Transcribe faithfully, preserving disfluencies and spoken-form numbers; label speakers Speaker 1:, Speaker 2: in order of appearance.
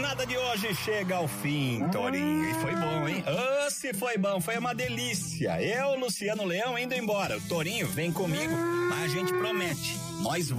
Speaker 1: jornada de hoje chega ao fim, Torinho. E foi bom, hein? Oh, se foi bom, foi uma delícia. Eu, Luciano Leão, indo embora. O Torinho vem comigo, mas a gente promete. Nós